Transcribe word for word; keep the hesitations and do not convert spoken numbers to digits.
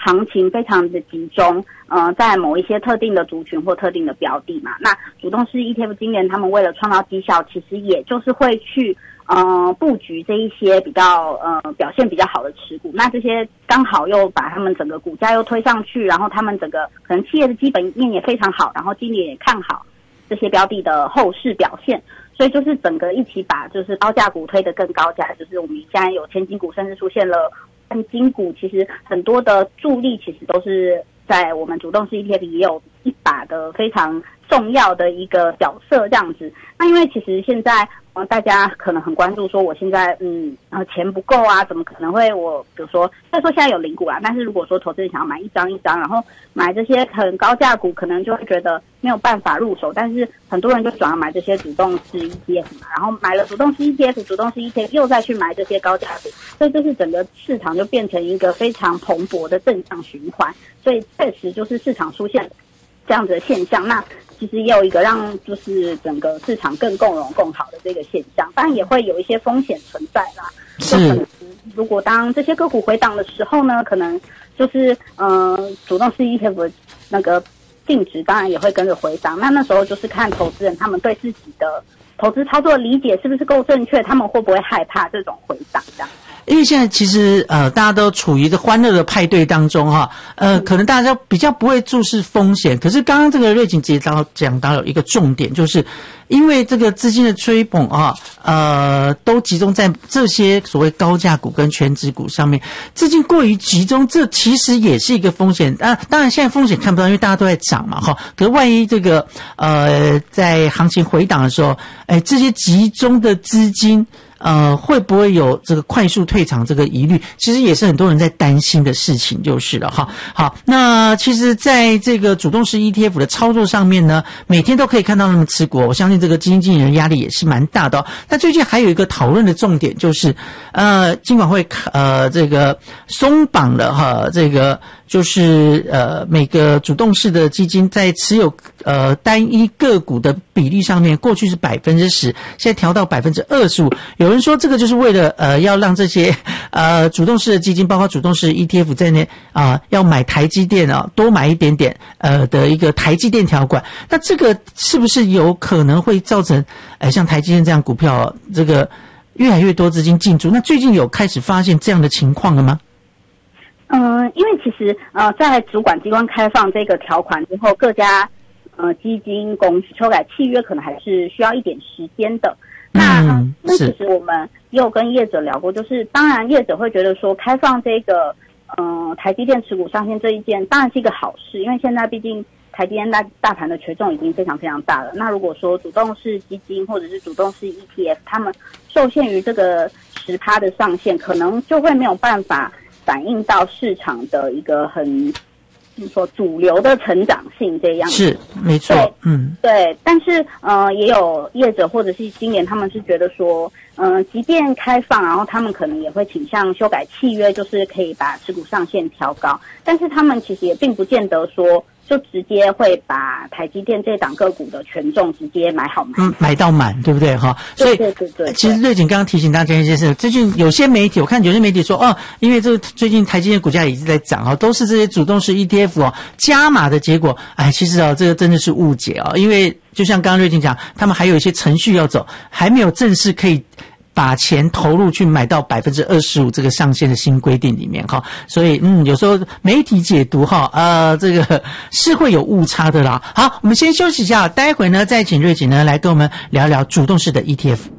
行情非常的集中，呃，在某一些特定的族群或特定的标的嘛。那主动式 E T F 今年他们为了创造绩效，其实也就是会去呃布局这一些比较呃表现比较好的持股。那这些刚好又把他们整个股价又推上去，然后他们整个可能企业的基本面也非常好，然后今年也看好这些标的的后市表现。所以就是整个一起把就是高价股推得更高价，就是我们现在有千金股，甚至出现了万金股，其实很多的助力其实都是在我们主动式 E T F 也有一把的非常重要的一个角色这样子。那因为其实现在呃大家可能很关注说我现在嗯呃钱不够啊，怎么可能会我比如说再说现在有零股啊，但是如果说投资人想要买一张一张，然后买这些很高价股，可能就会觉得没有办法入手，但是很多人就转而买这些主动式 E T F 嘛，然后买了主动式 E T F， 主动式 E T F 又再去买这些高价股，所以就是整个市场就变成一个非常蓬勃的正向循环，所以确实就是市场出现这样子的现象。那其实也有一个让就是整个市场更共荣共好的这个现象，当然也会有一些风险存在啦。就可能如果当这些个股回档的时候呢，可能就是呃主动式 E T F 的那个净值当然也会跟着回档。那那时候就是看投资人他们对自己的投资操作的理解是不是够正确，他们会不会害怕这种回档这样。 因为现在其实呃大家都处于一个欢乐的派对当中哈，呃可能大家比较不会注视风险，可是刚刚这个瑞锦姐讲讲到有一个重点，就是因为这个资金的吹捧啊，呃都集中在这些所谓高价股跟全指股上面，资金过于集中，这其实也是一个风险啊。当然现在风险看不到，因为大家都在涨嘛哈。可是万一这个呃在行情回档的时候，哎这些集中的资金呃，会不会有这个快速退场这个疑虑？其实也是很多人在担心的事情，就是了哈。好，那其实在这个主动式 E T F 的操作上面呢，每天都可以看到他们持股，我相信这个基金经理人压力也是蛮大的哦。那最近还有一个讨论的重点就是，呃，金管会呃这个松绑了哈，这个就是呃每个主动式的基金在持有呃单一个股的比例上面，过去是百分之十，现在调到百分之二十五。有人说这个就是为了呃要让这些呃主动式的基金，包括主动式 E T F 在内啊、呃，要买台积电啊，多买一点点呃的一个台积电条款。那这个是不是有可能会造成呃像台积电这样股票这个越来越多资金进驻？那最近有开始发现这样的情况了吗？ 嗯，因为其实呃在主管机关开放这个条款之后，各家呃基金公司修改契约可能还是需要一点时间的。那、嗯、那其实我们也有跟业者聊过，就是当然业者会觉得说开放这个呃台积电持股上限这一件当然是一个好事，因为现在毕竟台积电大大盘的权重已经非常非常大了。那如果说主动式基金或者是主动式 E T F 他们受限于这个 百分之十 的上限，可能就会没有办法反映到市场的一个很说主流的成长性这样子。 是没错，嗯， 对，但是呃也有业者或者是今年他们是觉得说嗯、呃、即便开放，然后他们可能也会倾向修改契约，就是可以把持股上限调高，但是他们其实也并不见得说就直接会把台积电这档个股的权重直接买好买嗯买到满，对不对哈？所以对对对对， 其实瑞锦刚刚提醒大家一件事，最近有些媒体我看有些媒体说哦，因为这个最近台积电股价也是在涨啊，都是这些主动式 E T F 哦加码的结果。哎，其实啊、哦、这个真的是误解啊、哦，因为就像刚刚瑞锦讲，他们还有一些程序要走，还没有正式可以把钱投入去买到 百分之二十五 这个上限的新规定里面哈，所以嗯有时候媒体解读哈呃这个是会有误差的啦。好，我们先休息一下，待会呢再请瑞锦呢来跟我们聊聊主动式的 E T F。